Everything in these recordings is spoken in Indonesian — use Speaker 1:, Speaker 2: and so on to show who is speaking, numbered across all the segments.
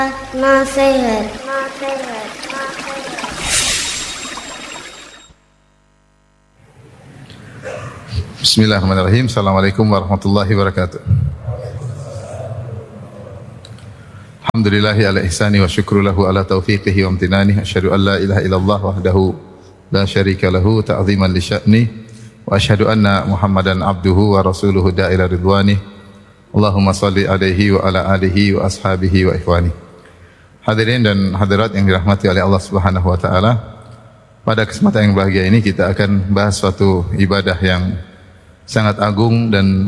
Speaker 1: Nasihat.
Speaker 2: Bismillahirrahmanirrahim. Assalamualaikum warahmatullahi wabarakatuh. Alhamdulillahi ala ihsani wa syukru lahu ala taufiqihi wa amtinani. Asyhadu an la ilaha illallah wahdahu la syarika lahu ta'ziman li sya'ni wa asyhadu anna Muhammadan abduhu wa rasuluhu da'ila ridwani. Allahumma salli alaihi wa ala alihi wa ashabihi wa ikhwani. Hadirin dan hadirat yang dirahmati oleh Allah Subhanahu wa taala, pada kesempatan yang bahagia ini kita akan bahas suatu ibadah yang sangat agung dan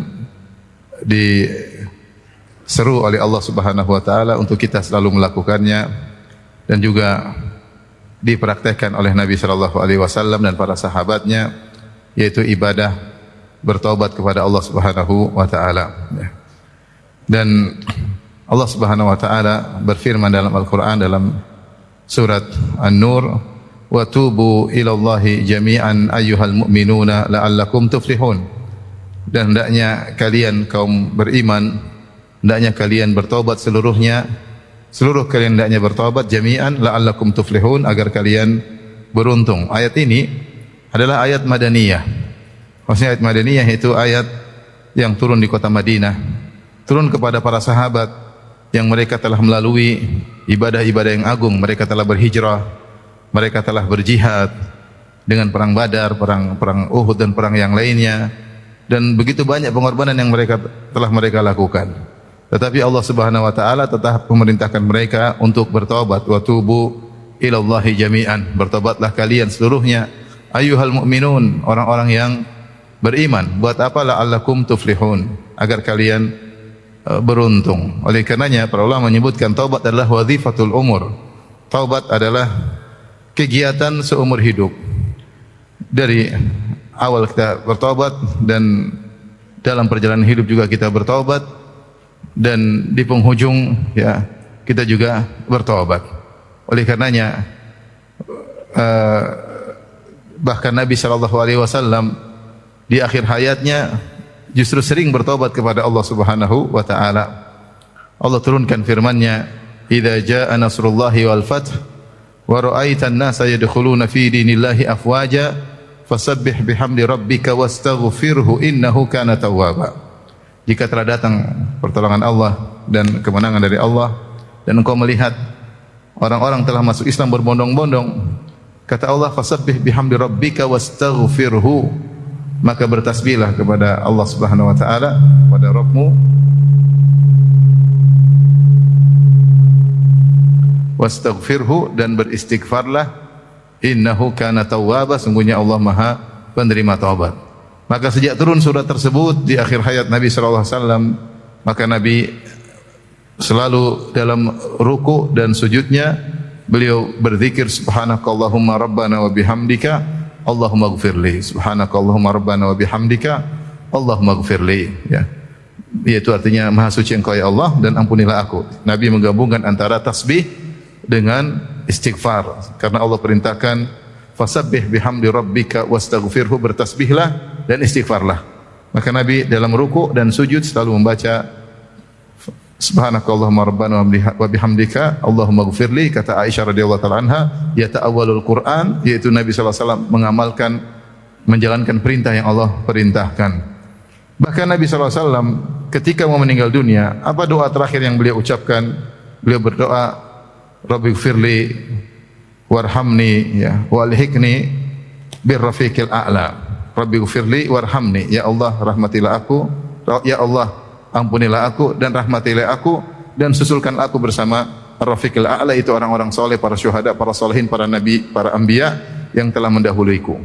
Speaker 2: diseru oleh Allah Subhanahu wa taala untuk kita selalu melakukannya dan juga dipraktekkan oleh Nabi sallallahu alaihi wasallam dan para sahabatnya, yaitu ibadah bertaubat kepada Allah Subhanahu wa taala. Dan Allah Subhanahu wa taala berfirman dalam Al-Qur'an dalam surat An-Nur, "Wa tubu ilallahi jami'an ayyuhal mu'minuna la'allakum tuflihun." Dan hendaknya kalian kaum beriman, hendaknya kalian bertaubat seluruhnya, seluruh kalian hendaknya bertaubat jami'an la'allakum tuflihun, agar kalian beruntung. Ayat ini adalah ayat Madaniyah. Maksudnya ayat Madaniyah itu ayat yang turun di kota Madinah, turun kepada para sahabat yang mereka telah melalui ibadah-ibadah yang agung. Mereka telah berhijrah, mereka telah berjihad dengan perang Badar, perang Uhud dan perang yang lainnya, dan begitu banyak pengorbanan yang telah mereka lakukan. Tetapi Allah Subhanahu wa taala tetap memerintahkan mereka untuk bertaubat. Wa tubu ilallahi jami'an, bertobatlah kalian seluruhnya ayyuhal mu'minun, orang-orang yang beriman. Buat apa? La'allakum tuflihun, agar kalian beruntung. Oleh karenanya para ulama menyebutkan taubat adalah wazifatul umur. Taubat adalah kegiatan seumur hidup. Dari awal kita bertaubat dan dalam perjalanan hidup juga kita bertaubat, dan di penghujung ya kita juga bertaubat. Oleh karenanya bahkan Nabi sallallahu alaihi wasallam di akhir hayatnya justru sering bertobat kepada Allah Subhanahu wa taala. Allah turunkan firman-Nya, "Idza jaa nasrullahi wal fath wa ra'aitan nasa yadkhuluna fi dinillahi afwaja fasabbih bihamdi rabbika wastaghfirhu innahu kana tawwaba." Jika telah datang pertolongan Allah dan kemenangan dari Allah, dan engkau melihat orang-orang telah masuk Islam berbondong-bondong, kata Allah, fasabbih bihamdi rabbika wastaghfirhu, maka bertasbihlah kepada Allah Subhanahu wa taala, kepada Rabbmu, wastaghfirhu, dan beristighfarlah, innahu kana tawwaba, sungguhnya Allah Maha penerima taubat. Maka sejak turun surat tersebut di akhir hayat Nabi sallallahu alaihi wasallam, maka Nabi selalu dalam ruku dan sujudnya beliau berzikir, subhanakallahumma rabbana wa bihamdika Allahumma gfirli, subhanakallahumma rabbana wa bihamdika Allahumma gfirli, ya. Yaitu artinya maha suci engkau ya Allah dan ampunilah aku. Nabi menggabungkan antara tasbih dengan istighfar, karena Allah perintahkan fasabbih bihamdi rabbika wastaghfirhu, bertasbihlah dan istighfarlah. Maka Nabi dalam ruku dan sujud selalu membaca subhanakallahumma rabbana wa bihamdika Allahumma gfirli. Kata Aisyah radhiyallahu taala anha, yata'awwalul Quran, yaitu Nabi sallallahu alaihi wasallam mengamalkan, menjalankan perintah yang Allah perintahkan. Bahkan Nabi sallallahu alaihi wasallam ketika mau meninggal dunia, apa doa terakhir yang beliau ucapkan? Beliau berdoa, rabbighfirli warhamni, ya, walhiqni birrafiqil a'la. Rabbighfirli warhamni, ya Allah rahmatilah aku, ya Allah ampunilah aku dan rahmatilah aku, dan susulkan aku bersama Ar-Rafiqil A'la, itu orang-orang soleh, para syuhada, para solehin, para nabi, para anbiya yang telah mendahuluiku.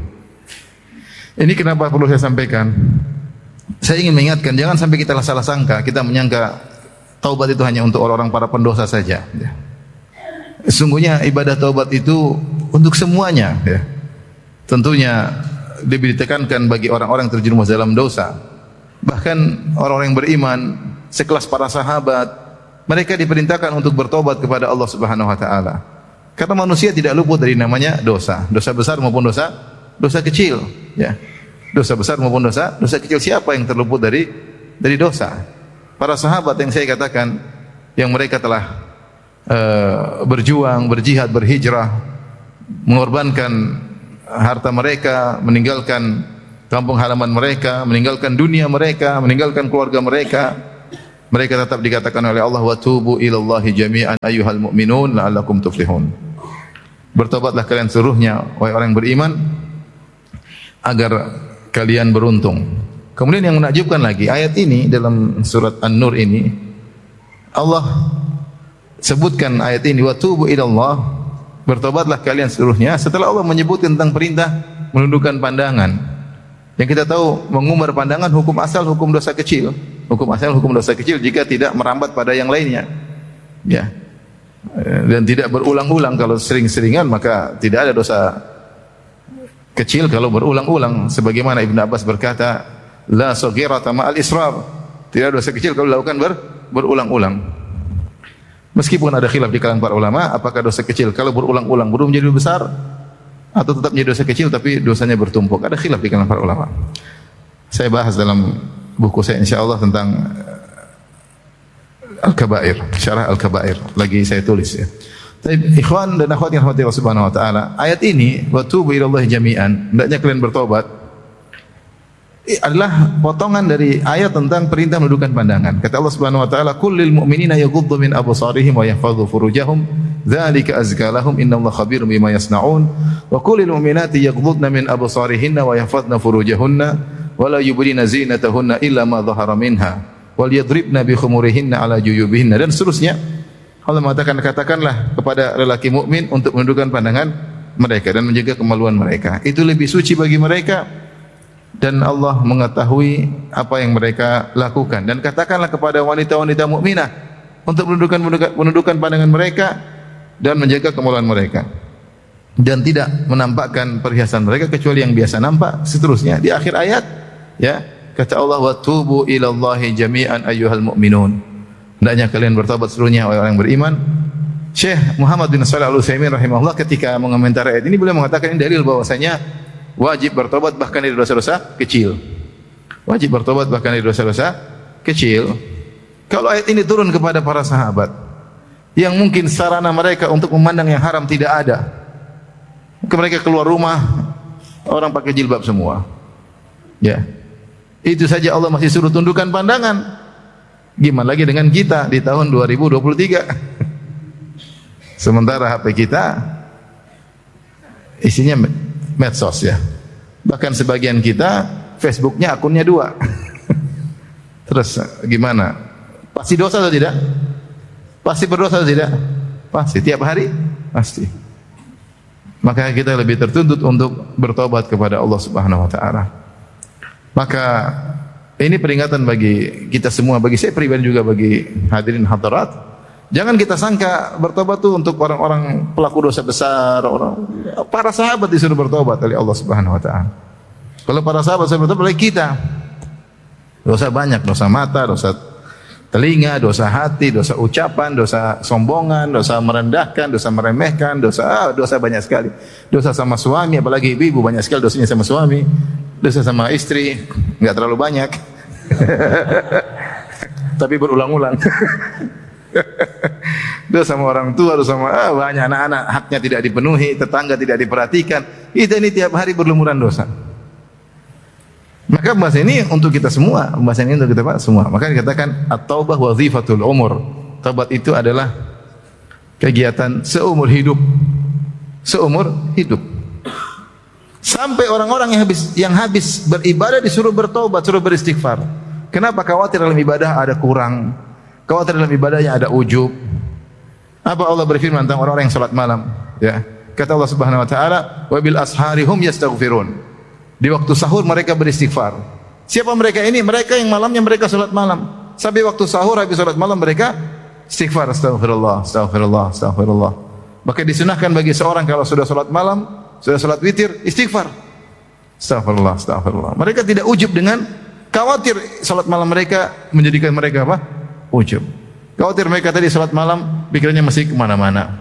Speaker 2: Ini kenapa perlu saya sampaikan? Saya ingin mengingatkan, jangan sampai kita salah sangka, kita menyangka taubat itu hanya untuk orang-orang para pendosa saja. Sesungguhnya ibadah taubat itu untuk semuanya. Tentunya lebih ditekankan bagi orang-orang yang terjerumus dalam dosa. Bahkan orang-orang yang beriman sekelas para sahabat, mereka diperintahkan untuk bertobat kepada Allah Subhanahu wa taala. Karena manusia tidak luput dari namanya dosa, dosa besar maupun dosa kecil, ya. Dosa besar maupun dosa kecil, siapa yang terluput dari dosa? Para sahabat yang saya katakan, yang mereka telah berjuang, berjihad, berhijrah, mengorbankan harta mereka, meninggalkan kampung halaman mereka, meninggalkan dunia mereka, meninggalkan keluarga mereka, mereka tetap dikatakan oleh Allah, wa tubu ilallahi jami'an ayyuhal mu'minun la'allakum tuflihun. Bertobatlah kalian seluruhnya wahai orang yang beriman agar kalian beruntung. Kemudian yang menakjubkan lagi, ayat ini dalam surat An-Nur ini Allah sebutkan ayat ini, wa tubu ilallah, bertobatlah kalian seluruhnya, setelah Allah menyebutkan tentang perintah menundukkan pandangan. Yang kita tahu mengumbar pandangan hukum asal hukum dosa kecil. Hukum asal hukum dosa kecil jika tidak merambat pada yang lainnya. Ya. Dan tidak berulang-ulang. Kalau sering-seringan maka tidak ada dosa kecil kalau berulang-ulang. Sebagaimana Ibn Abbas berkata, la saghirata ma'al israr. Tidak ada dosa kecil kalau dilakukan berulang-ulang. Meskipun ada khilaf di kalangan para ulama, apakah dosa kecil kalau berulang-ulang belum menjadi besar atau tetap menjadi dosa kecil tapi dosanya bertumpuk. Ada khilaf di kalangan para ulama. Saya bahas dalam buku saya insyaallah tentang Al-Kabair, Syarah Al-Kabair. Lagi saya tulis ya. Tapi ikhwan dan akhwat yang rahmati Allah Subhanahu wa taala, ayat ini wa tubu ilallahi jami'an, hendaknya kalian bertobat, adalah potongan dari ayat tentang perintah menundukkan pandangan. Kata Allah Subhanahu wa taala, "Kullil mu'minina yaghuddu min absarihim wa yahfadhu furujahum, dzalika azka lahum innallaha khabirum bima yasnaun." Wa kullil mu'minati yaghuddna min absarihinna wa yahfadhna furujahunna wa la yubdina zinatahunna illa ma dhahara minha wal yadribna bi khumurihinna ala juyubihinna, dan seterusnya. Allah mengatakan, katakanlah kepada lelaki mukmin untuk menundukkan pandangan mereka dan menjaga kemaluan mereka. Itu lebih suci bagi mereka dan Allah mengetahui apa yang mereka lakukan. Dan katakanlah kepada wanita-wanita mukminah untuk menundukkan pandangan mereka dan menjaga kemaluan mereka dan tidak menampakkan perhiasan mereka kecuali yang biasa nampak. Seterusnya di akhir ayat ya, kata Allah, wa tubu ilallahi jami'an ayyuhal mu'minun, hendaknya kalian bertobat seluruhnya oleh orang yang beriman. Syekh Muhammad bin Shalih Al-Utsaimin rahimahullah ketika mengomentari ayat ini beliau mengatakan ini dalil bahwasanya wajib bertobat bahkan dari dosa-dosa kecil. Wajib bertobat bahkan dari dosa-dosa kecil. Kalau ayat ini turun kepada para sahabat yang mungkin sarana mereka untuk memandang yang haram tidak ada, mereka keluar rumah orang pakai jilbab semua. Ya. Itu saja Allah masih suruh tundukkan pandangan. Gimana lagi dengan kita di tahun 2023? Sementara HP kita isinya medsos ya. Bahkan sebagian kita Facebooknya akunnya 2. Terus gimana? Pasti dosa atau tidak? Pasti berdosa atau tidak? Pasti. Tiap hari? Pasti. Maka kita lebih tertuntut untuk bertobat kepada Allah Subhanahu wa taala. Maka ini peringatan bagi kita semua, bagi saya pribadi juga bagi hadirin hadirat. Jangan kita sangka bertobat itu untuk orang-orang pelaku dosa besar, para sahabat disuruh bertobat oleh Allah Subhanahu wa taala. Kalau para sahabat disuruh bertobat oleh kita, dosa banyak, dosa mata, dosa telinga, dosa hati, dosa ucapan, dosa sombongan, dosa merendahkan, dosa meremehkan, dosa banyak sekali. Dosa sama suami, apalagi ibu-ibu banyak sekali dosanya sama suami. Dosa sama istri enggak terlalu banyak. Tapi berulang-ulang. Dosa sama orang tua, dosa sama banyak anak-anak haknya tidak dipenuhi, tetangga tidak diperhatikan. Kita ini tiap hari berlumuran dosa. Maka bahasa ini untuk kita semua, bahasa ini untuk kita semua. Maka dikatakan at-taubah wazifatul umur. Taubat itu adalah kegiatan seumur hidup. Seumur hidup. Sampai orang-orang yang habis beribadah disuruh bertobat, suruh beristighfar. Kenapa? Khawatir dalam ibadah ada kurang. Khawatir dalam ibadahnya ada ujub. Apa Allah berfirman tentang orang-orang yang salat malam? Ya. Kata Allah Subhanahu wa taala, "Wa bil asharihum yastaghfirun." Di waktu sahur mereka beristighfar. Siapa mereka ini? Mereka yang malamnya mereka salat malam. Sampai waktu sahur habis salat malam mereka istighfar, astagfirullah, astagfirullah, astagfirullah. Maka disunahkan bagi seorang kalau sudah salat malam, sudah salat witir, istighfar. Astagfirullah, astagfirullah. Mereka tidak ujub dengan khawatir salat malam mereka menjadikan mereka apa? Ujub. Khawatir mereka tadi salat malam pikirannya masih kemana-mana.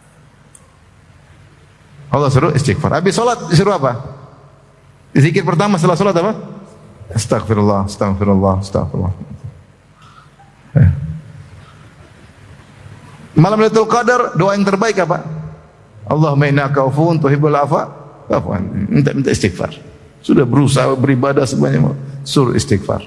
Speaker 2: Allah suruh istighfar. Habis salat disuruh apa? Zikir pertama setelah salat apa? Astagfirullah, astagfirullah, astagfirullah. Malam Lailatul Qadar, doa yang terbaik apa? Allahumma innaka afuwun tuhibbul afwa fa'fu anni. Minta istighfar. Sudah berusaha beribadah sebanyak suruh istighfar.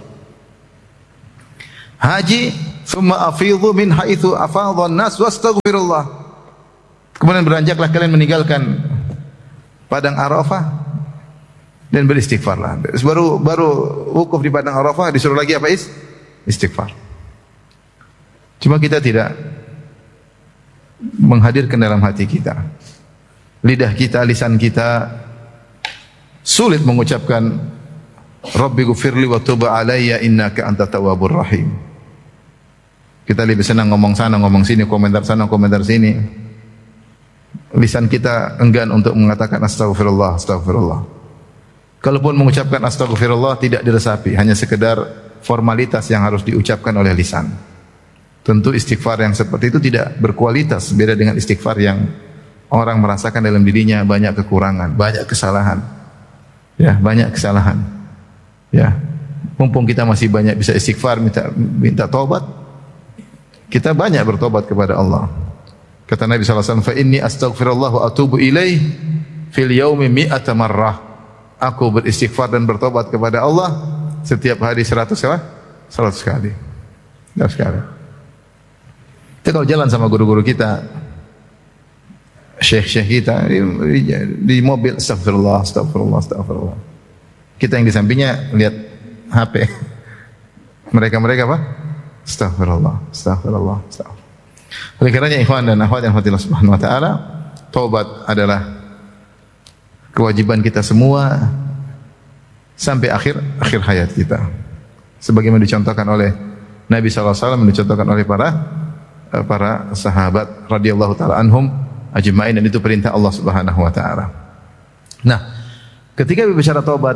Speaker 2: Haji, thumma afidhu min haitsu afadha an-nas wastaghfirullah. Kemudian beranjaklah kalian meninggalkan padang Arafah dan beristighfarlah. Baru wukuf di padang Arafah disuruh lagi apa? Istighfar. Cuma kita tidak menghadirkan dalam hati kita. Lidah kita, lisan kita sulit mengucapkan Rabbi ghfirli wa tub alayya innaka antat tawwabur rahim. Kita lebih senang ngomong sana, ngomong sini, komentar sana, komentar sini. Lisan kita enggan untuk mengatakan astagfirullah, astagfirullah. Kalaupun mengucapkan astagfirullah tidak diresapi, hanya sekedar formalitas yang harus diucapkan oleh lisan. Tentu istighfar yang seperti itu tidak berkualitas, beda dengan istighfar yang orang merasakan dalam dirinya banyak kekurangan, banyak kesalahan. Ya, banyak kesalahan. Ya. Mumpung kita masih banyak bisa istighfar, minta taubat, kita banyak bertobat kepada Allah. Kata Nabi sallallahu alaihi wasallam, "Fa inni astaghfirullah wa atubu ilaih fil yaumi mi'ata marrah." Aku beristighfar dan bertobat kepada Allah setiap hari 100 kali. 100 kali. Kita kalau jalan sama guru-guru kita, syekh-syekh kita di mobil, astagfirullah, astagfirullah, astagfirullah. Kita yang di sampingnya lihat HP. Mereka apa? Astagfirullah, astagfirullah, astagfirullah. Oleh karenanya ikhwan dan akhwat yang Allah Subhanahu wa taala, taubat adalah kewajiban kita semua sampai akhir hayat kita. Sebagaimana dicontohkan oleh Nabi sallallahu alaihi wasallam, dicontohkan oleh para sahabat radhiyallahu taala anhum ajma'in, dan itu perintah Allah Subhanahu wa taala. Nah, ketika berbicara taubat,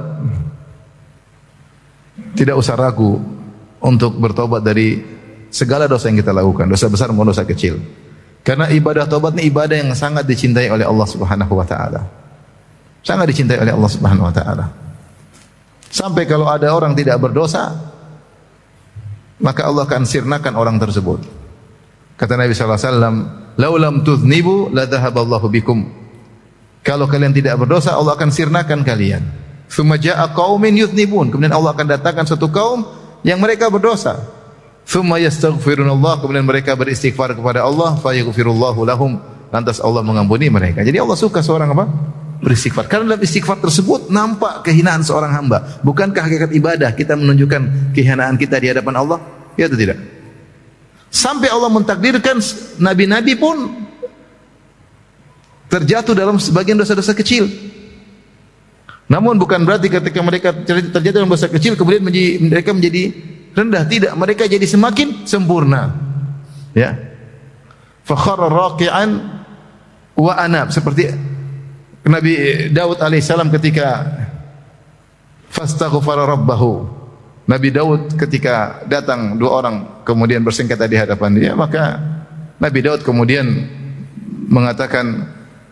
Speaker 2: tidak usah ragu untuk bertobat dari segala dosa yang kita lakukan, dosa besar maupun dosa kecil. Karena ibadah taubat ini ibadah yang sangat dicintai oleh Allah Subhanahu wa taala. Sangat dicintai oleh Allah Subhanahu wa taala. Sampai kalau ada orang tidak berdosa, maka Allah akan sirnakan orang tersebut. Kata Nabi sallallahu alaihi wasallam, "Lau lam tudhnibu la dhahaballahu bikum." Kalau kalian tidak berdosa, Allah akan sirnakan kalian. Tsumma jaa'a qaumin yudhnibun. Kemudian Allah akan datangkan suatu kaum yang mereka berdosa. Tsumma yastaghfirunallah. Kemudian mereka beristighfar kepada Allah, fa yaghfirullahu lahum. Lantas Allah mengampuni mereka. Jadi Allah suka seorang apa? Beristighfar. Karena dalam istighfar tersebut nampak kehinaan seorang hamba. Bukankah hakikat ibadah kita menunjukkan kehinaan kita di hadapan Allah? Ya atau tidak? Sampai Allah mentakdirkan nabi-nabi pun terjatuh dalam sebagian dosa-dosa kecil. Namun bukan berarti ketika mereka terjatuh dalam dosa kecil kemudian mereka menjadi rendah. Tidak, mereka jadi semakin sempurna. Ya. Fa kharra raqi'an wa anab, seperti Nabi Daud alaihissalam ketika fastaghfara rabbahu. Nabi Daud ketika datang dua orang kemudian bersengketa di hadapan dia, maka Nabi Daud kemudian mengatakan,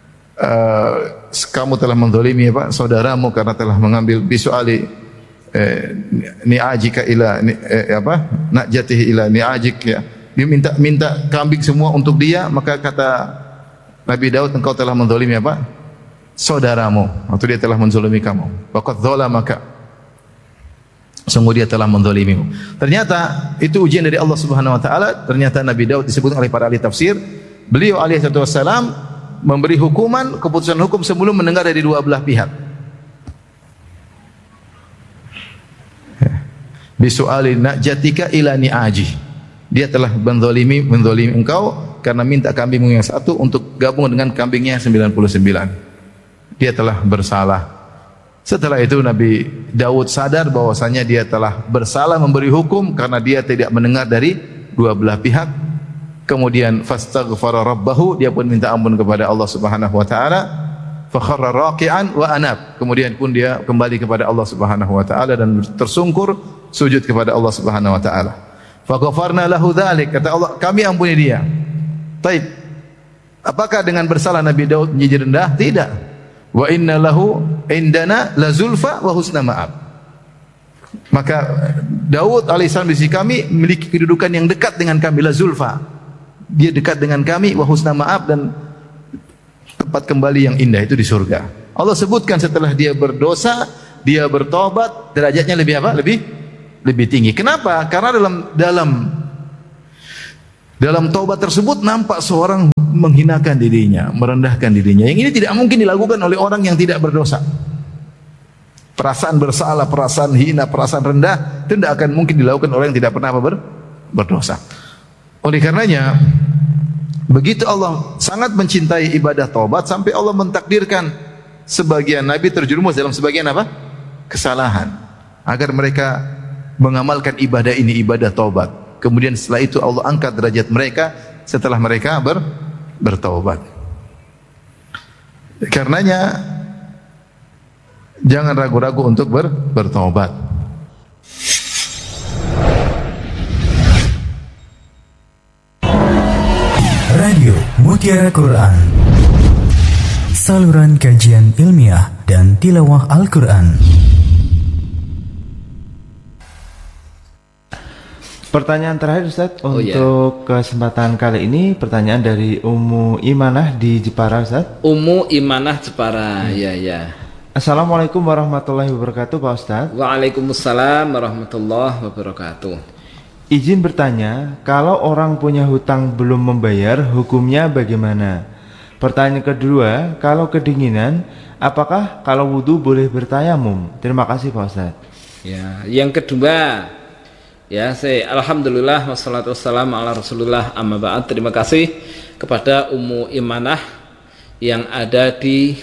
Speaker 2: kamu telah menzalimi saudaramu karena telah mengambil bisuali ni'ajika ila najatihi ila ni'ajik, ya. Dia minta kambing semua untuk dia, maka kata Nabi Daud, engkau telah menzalimi saudaramu, atau dia telah menzalimi kamu. Waqad zalamaka, sungguh dia telah menzalimimu. Ternyata itu ujian dari Allah Subhanahu wa taala. Ternyata Nabi Daud disebut oleh para ahli tafsir, beliau alaihi wassalam memberi hukuman, keputusan hukum sebelum mendengar dari dua belah pihak. Bisu'ali najatika ila ni'aji. Dia telah menzalimi engkau karena minta kambingmu yang satu untuk gabung dengan kambingnya 99. Dia telah bersalah. Setelah itu Nabi Daud sadar bahwasanya dia telah bersalah memberi hukum karena dia tidak mendengar dari dua belah pihak. Kemudian fastaghfara rabbahu, dia pun minta ampun kepada Allah Subhanahu wa taala. Fa kharra raqi'an wa anab. Kemudian pun dia kembali kepada Allah Subhanahu wa taala dan tersungkur sujud kepada Allah Subhanahu wa taala. Fa ghafarna lahu dzalik, kata Allah, kami ampuni dia. Taib. Apakah dengan bersalah Nabi Daud menjadi rendah? Tidak. Wa inna lahu indana la zulfa wa husna ma'ab. Maka Daud alaihissalam di sisi kami memiliki kedudukan yang dekat dengan kami, la zulfa. dia dekat dengan kami, wa husna maaf, dan tempat kembali yang indah itu di surga. Allah sebutkan setelah dia berdosa, dia bertobat, derajatnya lebih apa? Lebih tinggi. Kenapa? Karena dalam taubat tersebut nampak seorang menghinakan dirinya, merendahkan dirinya. Yang ini tidak mungkin dilakukan oleh orang yang tidak berdosa. Perasaan bersalah, perasaan hina, perasaan rendah itu tidak akan mungkin dilakukan oleh yang tidak pernah berdosa. Oleh karenanya, begitu Allah sangat mencintai ibadah taubat sampai Allah mentakdirkan sebagian nabi terjerumus dalam sebagian apa? Kesalahan, agar mereka mengamalkan ibadah ini, ibadah taubat. Kemudian setelah itu Allah angkat derajat mereka setelah mereka bertaubat. Karenanya jangan ragu-ragu untuk bertaubat.
Speaker 1: Radio Mutiara Quran, saluran kajian ilmiah dan tilawah Al-Quran.
Speaker 3: Pertanyaan terakhir Ustaz untuk kesempatan kali ini, pertanyaan dari Ummu Imanah di Jepara Ustaz.
Speaker 4: Ummu Imanah Jepara, ya.
Speaker 3: Assalamualaikum warahmatullahi wabarakatuh Pak Ustaz.
Speaker 4: Waalaikumsalam warahmatullahi wabarakatuh.
Speaker 3: Izin bertanya, kalau orang punya hutang belum membayar, hukumnya bagaimana? Pertanyaan kedua, kalau kedinginan, apakah kalau wudu boleh bertayamum? Terima kasih Pak Ustaz.
Speaker 4: Ya, yang kedua, ya, alhamdulillah wassalatu wassalamu ala Rasulullah, amma ba'd. Terima kasih kepada Ummu Imanah yang ada di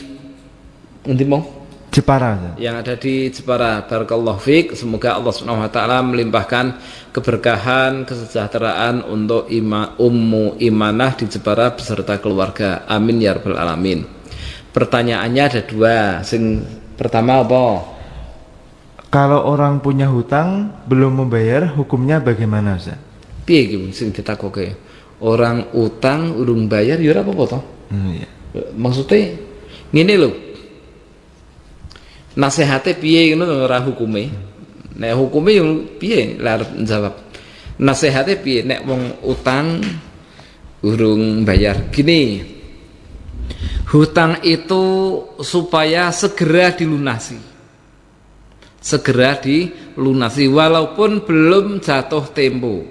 Speaker 3: Jepara.
Speaker 4: Yang ada di Jepara. Barakallahu fiik. Semoga Allah Subhanahu wa taala melimpahkan keberkahan, kesejahteraan untuk Ummu Imanah di Jepara beserta keluarga. Amin ya rabbal alamin. Pertanyaannya ada dua. Sing pertama apa?
Speaker 3: Kalau orang punya hutang belum membayar, hukumnya bagaimana Ustaz?
Speaker 4: Piye iki sing ditakoke? Orang utang urung bayar ya ora apa-apa to?
Speaker 3: Iya.
Speaker 4: Maksudnya ngene lho. Nasihate piye ngono ora hukume. Nek hukume yo piye lah jawab. Nasihate piye nek wong utang urung bayar? Gini. Hutang itu supaya segera dilunasi. Segera dilunasi walaupun belum jatuh tempo.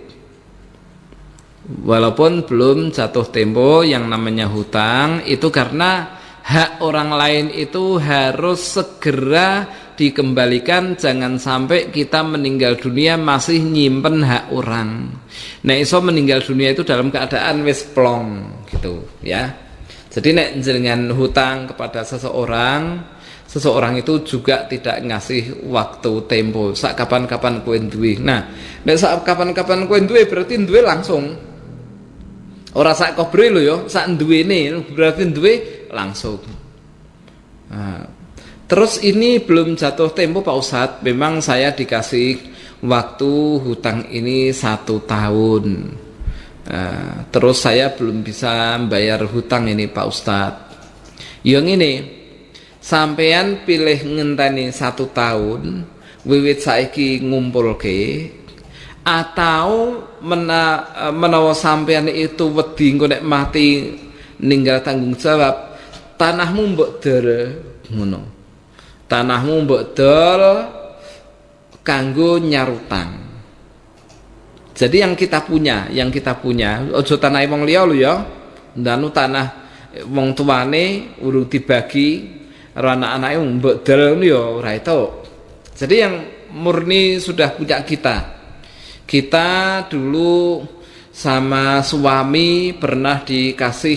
Speaker 4: Walaupun belum jatuh tempo, yang namanya hutang itu karena hak orang lain itu harus segera dikembalikan. Jangan sampai kita meninggal dunia masih nyimpen hak orang. Nah, iso meninggal dunia itu dalam keadaan wis plong gitu ya. Jadi nek jenengan hutang kepada seseorang itu juga tidak ngasih waktu tempo. Sak kapan-kapan kowe duwe. Nah, nek sak kapan-kapan kowe duwe berarti duwe langsung. Ora sak kobre lho ya, sak duwene berarti duwe langsung. Nah, terus ini belum jatuh tempo Pak Ustadz. Memang saya dikasih waktu hutang ini 1 tahun. Nah, terus saya belum bisa bayar hutang ini Pak Ustadz. Yang ini sampean pilih ngenteni 1 tahun wiwit saiki ngumpulke, atau menawa sampean itu wedi engko nek mati ninggal tanggung jawab, tanahmu mbok dol ngono. Tanahmu mbok dol kanggo nyarutang. Jadi yang kita punya, ojo tanah wong liya lho ya. Ndanu tanah wong tuane urung dibagi karo anak-anake mbok dol ngono ya ora itu. Jadi yang murni sudah punya kita. Kita dulu sama suami pernah dikasih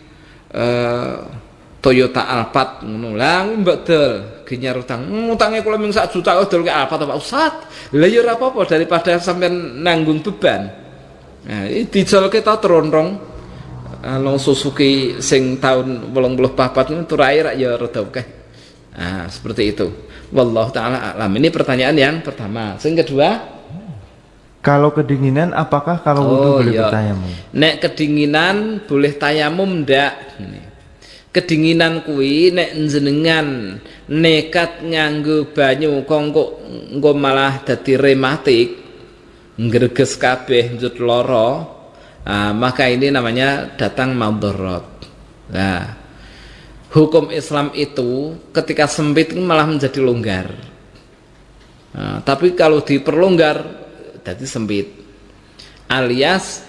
Speaker 4: Toyota Alphard ngono. Lah mbok dol genyar utang. Utange kula mung 1 juta kok dol ke Alphard Pak Ustaz. Lah ya ora apa-apa daripada sampean nanggung beban. Nah, dijolke ta tronrong. Long Suzuki sing tahun 84 itu rai rak ya rada akeh. Nah, seperti itu. Wallahu taala alam. Ini pertanyaan yang pertama. Yang kedua,
Speaker 3: kalau kedinginan apakah kalau wudu boleh bertayamum?
Speaker 4: Nek kedinginan boleh tayamum ndak? Kedinginan kuwi nek jenengan nekat nganggo banyu kok engko malah dadi rematik, ngreges kabeh njut lara, maka ini namanya datang madharat. Nah, hukum Islam itu ketika sempit malah menjadi longgar. Tapi kalau diperlonggar jadi sempit. Alias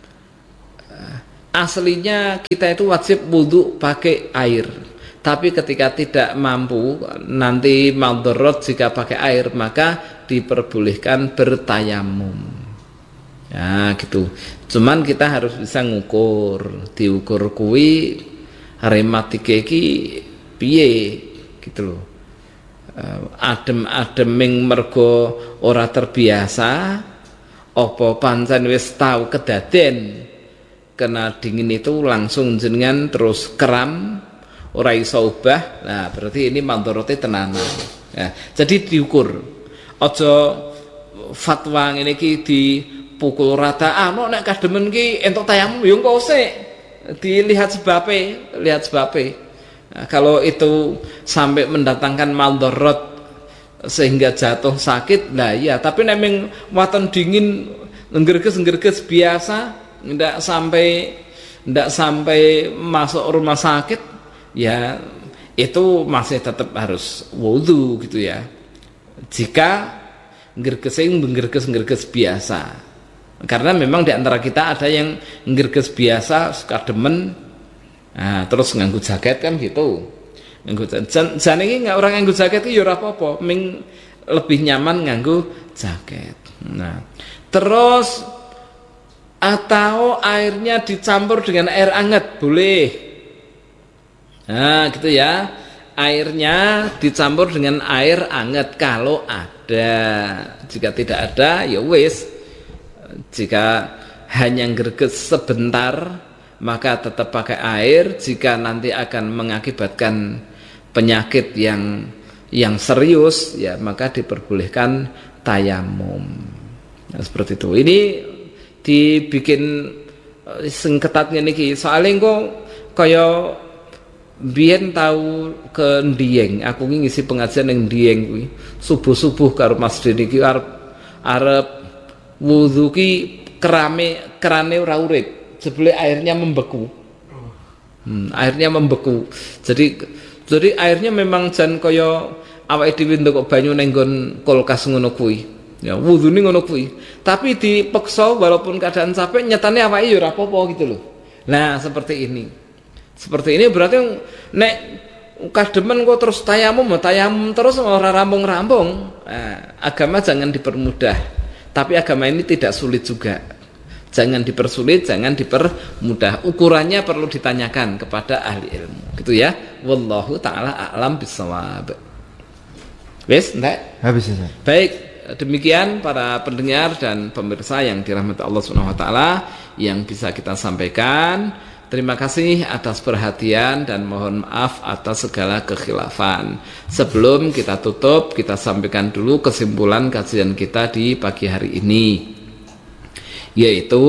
Speaker 4: aslinya kita itu wajib wudu pakai air. Tapi ketika tidak mampu nanti madharat jika pakai air, maka diperbolehkan bertayamum. Ya gitu. Cuman kita harus bisa ngukur, diukur kuwi rematike iki piye gitu loh. Adem-ademing mergo ora terbiasa apa pancen wis tau kedaden kena dingin itu langsung jenengan terus kram ora iso ubah. Nah, berarti ini mandorote tenanan. Ya, jadi diukur. Aja fatwa ngene iki dipukul rata. Nek kademen ki entuk tayamum yo engko sik. Dilihat sebabnya, lihat sebabnya. Nah, kalau itu sampai mendatangkan mandorot sehingga jatuh sakit, lah ya. Tapi nemeng waton dingin nggerges biasa, ndak sampai masuk rumah sakit, ya itu masih tetap harus wudu gitu ya. Jika nggerges biasa. Karena memang di antara kita ada yang nggerges biasa suka demen, terus nganggo jaket kan gitu. Jane iki orang nganggo jaket iki ya ora apa-apa, ming lebih nyaman nganggo jaket. Nah, terus atau airnya dicampur dengan air hangat boleh. Nah, gitu ya. Airnya dicampur dengan air hangat kalau ada. Jika tidak ada ya wis. Jika hanya gerges sebentar maka tetap pakai air. Jika nanti akan mengakibatkan penyakit yang serius ya maka diperbolehkan tayamum. Nah, seperti itu. Ini dibikin sing ketat ngene iki. Soale engko kaya biyen tahu ke Ndieng, aku ngisi pengajian ning Ndieng kuwi. Subuh-subuh karo Mas Deni iki arep wudu ki kerane ora urip, jebule airnya membeku. Airnya membeku. Jadi airnya memang jan kaya awake dhewe ndok banyu ning nggon kulkas ngono kuwi. Ya wudune ngono kuwi. Tapi dipeksa walaupun keadaan capek nyatane awake ya ora apa-apa gitu loh. Nah, seperti ini. Seperti ini berarti nek kademen kok terus tayamum terus ora rampung-rampung. Nah, agama jangan dipermudah. Tapi agama ini tidak sulit juga. Jangan dipersulit, jangan dipermudah. Ukurannya perlu ditanyakan kepada ahli ilmu. Gitu ya. Wallahu taala a'lam bissawab. Wes, enggak?
Speaker 3: Habis ya.
Speaker 4: Baik, demikian para pendengar dan pemirsa yang dirahmati Allah Subhanahu wa taala yang bisa kita sampaikan. Terima kasih atas perhatian dan mohon maaf atas segala kekhilafan. Sebelum kita tutup, kita sampaikan dulu kesimpulan kajian kita di pagi hari ini, yaitu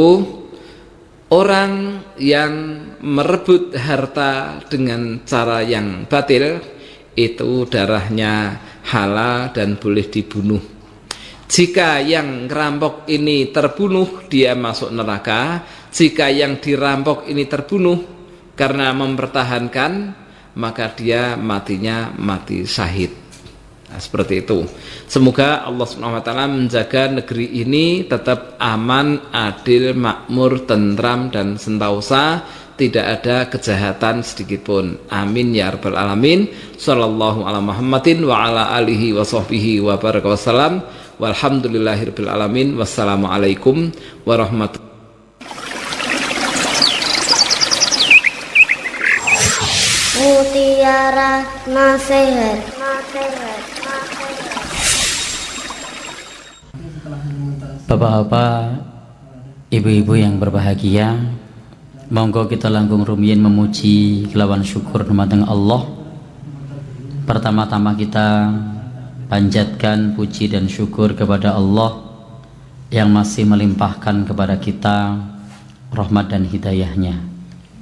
Speaker 4: orang yang merebut harta dengan cara yang batil itu darahnya halal dan boleh dibunuh. Jika yang ngerampok ini terbunuh, dia masuk neraka. Jika yang dirampok ini terbunuh karena mempertahankan, maka dia matinya mati syahid. Nah, seperti itu. Semoga Allah SWT menjaga negeri ini tetap aman, adil, makmur, tentram dan sentausa, tidak ada kejahatan sedikitpun. Amin ya rabbal alamin. Sallallahu ala Muhammadin wa ala alihi wa sahbihi wa baraka wassalam. Walhamdulillahirabbil alamin. Wassalamualaikum warahmatullahi.
Speaker 5: Mutiara Nasihat.
Speaker 6: Bapak-bapak, ibu-ibu yang berbahagia, monggo kita langkung rumiyin memuji kelawan syukur dumateng Allah. Pertama-tama kita panjatkan puji dan syukur kepada Allah yang masih melimpahkan kepada kita rahmat dan hidayahnya.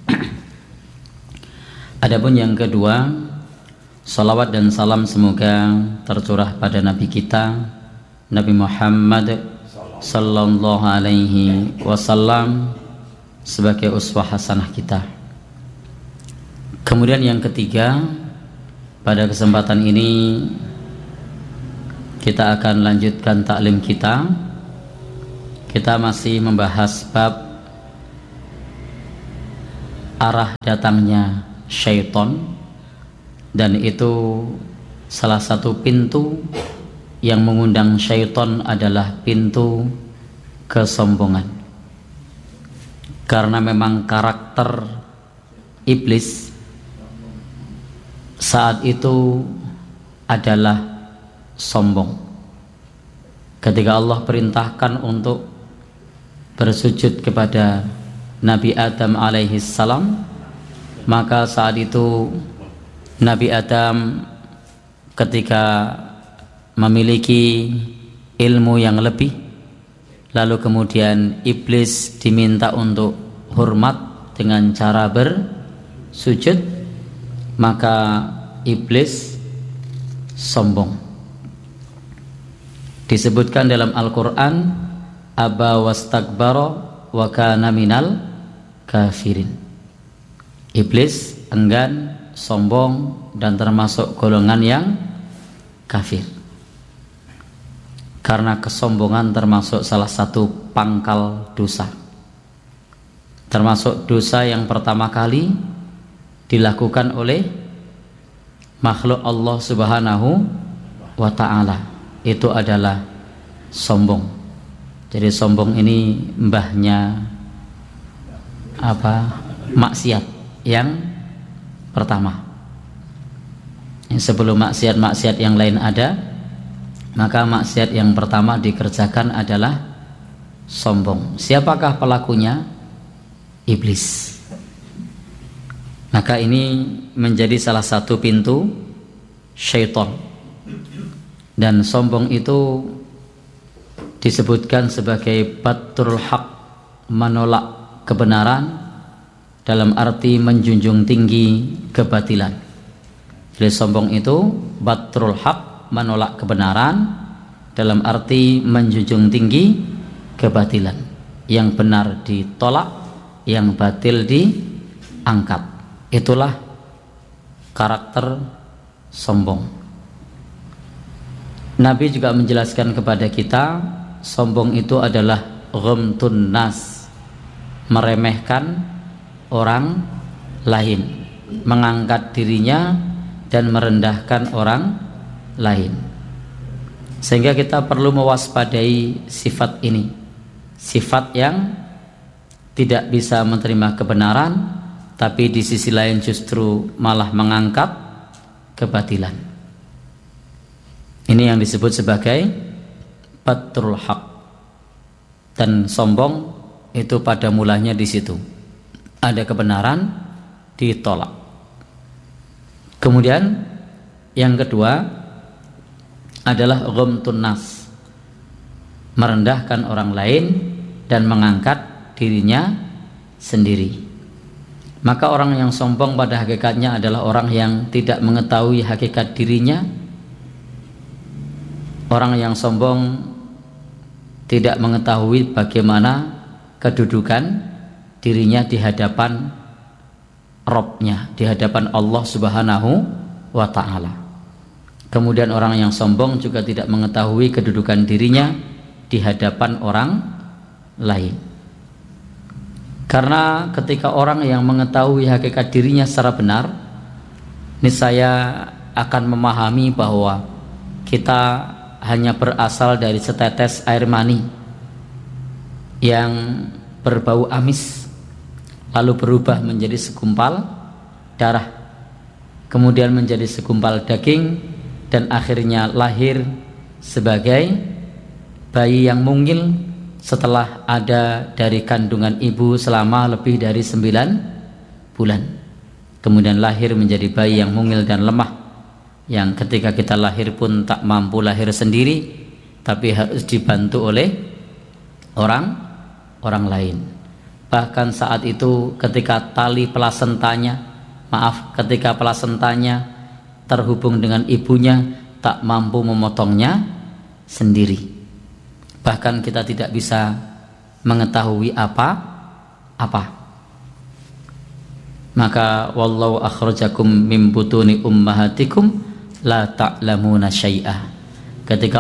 Speaker 6: Adapun yang kedua, salawat dan salam semoga tercurah pada Nabi kita, Nabi Muhammad sallallahu alaihi wasallam, sebagai uswah hasanah kita. Kemudian yang ketiga, pada kesempatan ini kita akan lanjutkan taklim kita. Kita masih membahas bab arah datangnya syaitan, dan itu salah satu pintu yang mengundang syaitan adalah pintu kesombongan. Karena memang karakter iblis saat itu adalah sombong. Ketika Allah perintahkan untuk bersujud kepada Nabi Adam alaihi salam, maka saat itu Nabi Adam ketika memiliki ilmu yang lebih, lalu kemudian iblis diminta untuk hormat dengan cara bersujud, maka iblis sombong. Disebutkan dalam Al-Quran, aba wastakbara wa kana minal kafirin. Iblis enggan, sombong, dan termasuk golongan yang kafir. Karena kesombongan termasuk salah satu pangkal dosa, termasuk dosa yang pertama kali dilakukan oleh makhluk Allah Subhanahu wa ta'ala, itu adalah sombong. Jadi sombong ini mbahnya maksiat yang pertama. Sebelum maksiat-maksiat yang lain ada, maka maksiat yang pertama dikerjakan adalah sombong. Siapakah pelakunya? Iblis. Maka ini menjadi salah satu pintu syaitan. Dan sombong itu disebutkan sebagai batrul haq, menolak kebenaran, dalam arti menjunjung tinggi kebatilan. Jadi sombong itu batrul haq, menolak kebenaran, dalam arti menjunjung tinggi kebatilan. Yang benar ditolak, yang batil diangkat. Itulah karakter sombong. Nabi juga menjelaskan kepada kita, sombong itu adalah ghamtun nas, meremehkan orang lain, mengangkat dirinya dan merendahkan orang lain. Sehingga kita perlu mewaspadai sifat ini, sifat yang tidak bisa menerima kebenaran, tapi di sisi lain justru malah mengangkat kebatilan. Ini yang disebut sebagai batrul haq. Dan sombong itu pada mulanya di situ. Ada kebenaran ditolak. Kemudian yang kedua adalah ghamtun nas, merendahkan orang lain dan mengangkat dirinya sendiri. Maka orang yang sombong pada hakikatnya adalah orang yang tidak mengetahui hakikat dirinya. Orang yang sombong tidak mengetahui bagaimana kedudukan dirinya di hadapan Rabb-nya, di hadapan Allah Subhanahu wa ta'ala. Kemudian orang yang sombong juga tidak mengetahui kedudukan dirinya di hadapan orang lain. Karena ketika orang yang mengetahui hakikat dirinya secara benar, niscaya akan memahami bahwa kita hanya berasal dari setetes air mani yang berbau amis, lalu berubah menjadi segumpal darah, kemudian menjadi segumpal daging, dan akhirnya lahir sebagai bayi yang mungil setelah ada dari kandungan ibu selama lebih dari 9 bulan. Kemudian lahir menjadi bayi yang mungil dan lemah, yang ketika kita lahir pun tak mampu lahir sendiri, tapi harus dibantu oleh orang lain. Bahkan saat itu ketika ketika plasentanya terhubung dengan ibunya, tak mampu memotongnya sendiri. Bahkan kita tidak bisa mengetahui apa Maka wallahu akhrajakum min butuni ummahatikum la ta'lamuna syai'ah. Ketika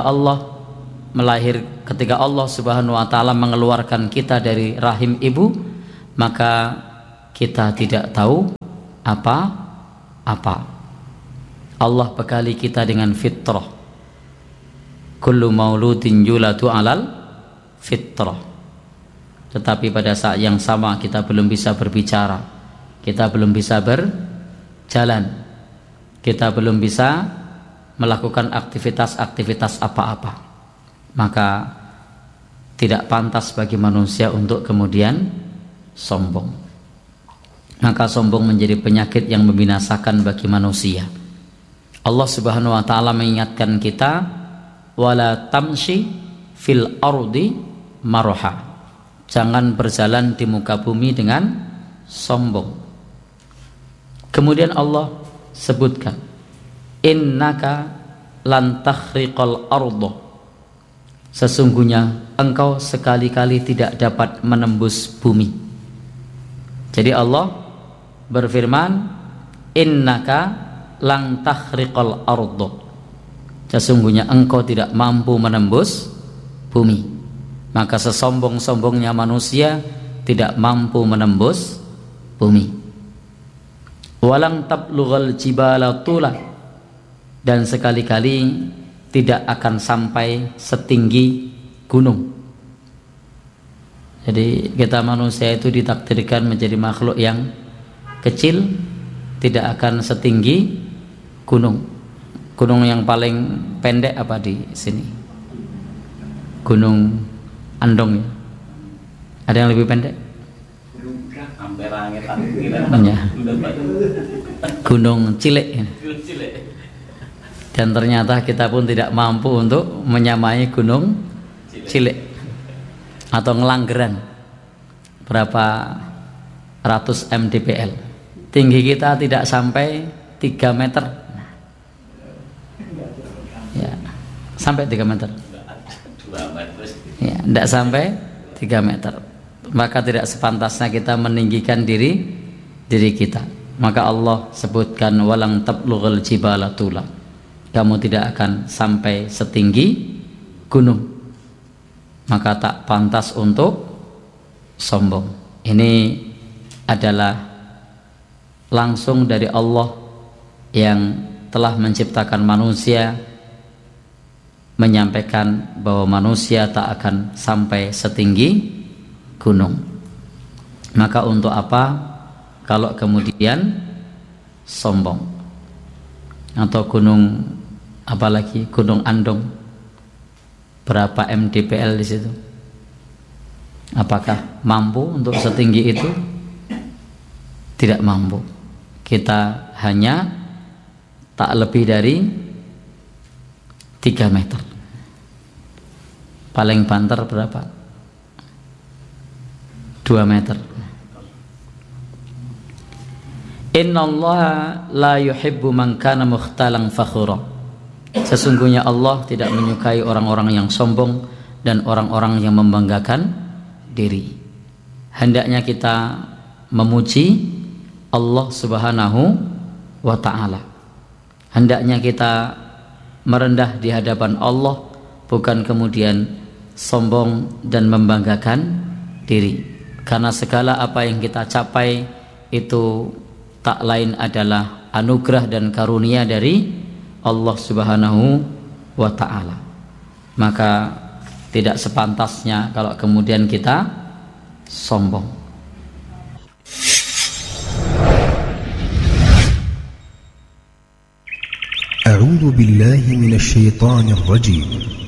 Speaker 6: Allah Subhanahu wa taala mengeluarkan kita dari rahim ibu, maka kita tidak tahu apa-apa. Allah bekali kita dengan fitrah. Kullu mauludin yuladu 'alal fitrah. Tetapi pada saat yang sama kita belum bisa berbicara. Kita belum bisa berjalan, kita belum bisa melakukan aktivitas-aktivitas apa-apa. Maka tidak pantas bagi manusia untuk kemudian sombong. Maka sombong menjadi penyakit yang membinasakan bagi manusia. Allah Subhanahu wa taala mengingatkan kita, wala tamshi fil ardi marha. Jangan berjalan di muka bumi dengan sombong. Kemudian Allah sebutkan, innaka lan takhriqal arda. Sesungguhnya engkau sekali-kali tidak dapat menembus bumi. Jadi Allah berfirman, innaka lan takhriqal arda. Sesungguhnya engkau tidak mampu menembus bumi. Maka sesombong-sombongnya manusia tidak mampu menembus bumi. Walang tablughal jibala tula, dan sekali-kali tidak akan sampai setinggi gunung. Jadi kita manusia itu ditakdirkan menjadi makhluk yang kecil, tidak akan setinggi gunung. Gunung yang paling pendek apa di sini? Gunung Andong ya. Ada yang lebih pendek? Ya. Gunung Cilek. Dan ternyata kita pun tidak mampu untuk menyamai Gunung Cilek atau Ngelanggeran, berapa ratus mdpl. Tinggi kita tidak sampai 3 meter. Ya, sampai 3 meter. Ya, tidak sampai 3 meter. Maka tidak sepantasnya kita meninggikan diri kita. Maka Allah sebutkan, walang tablughal jibala tula. Kamu tidak akan sampai setinggi gunung. Maka tak pantas untuk sombong. Ini adalah langsung dari Allah yang telah menciptakan manusia, menyampaikan bahwa manusia tak akan sampai setinggi gunung. Maka untuk apa kalau kemudian sombong? Atau gunung apalagi Gunung Andong, berapa mdpl di situ? Apakah mampu untuk setinggi itu? Tidak mampu. Kita hanya tak lebih dari 3 meter. Paling banter berapa? 2 meter. Innallaha la yuhibbu man kana mukhtalan fakhura. Sesungguhnya Allah tidak menyukai orang-orang yang sombong dan orang-orang yang membanggakan diri. Hendaknya kita memuji Allah Subhanahu wa ta'ala. Hendaknya kita merendah di hadapan Allah, bukan kemudian sombong dan membanggakan diri. Karena segala apa yang kita capai itu tak lain adalah anugerah dan karunia dari Allah Subhanahu wa ta'ala. Maka tidak sepantasnya kalau kemudian kita sombong.
Speaker 7: A'udzu billahi minasy syaithanir rajim.